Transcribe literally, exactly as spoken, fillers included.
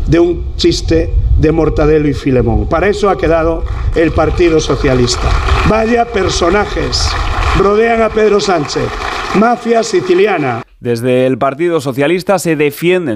de un chiste de Mortadelo y Filemón. Para eso ha quedado el Partido Socialista. Vaya personajes rodean a Pedro Sánchez. Mafia siciliana. Desde el Partido Socialista se defienden